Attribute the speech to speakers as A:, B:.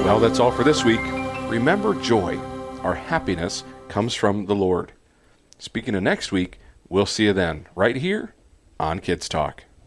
A: Well, that's all for this week. Remember joy. Our happiness comes from the Lord. Speaking of next week, we'll see you then, right here on Kids Talk.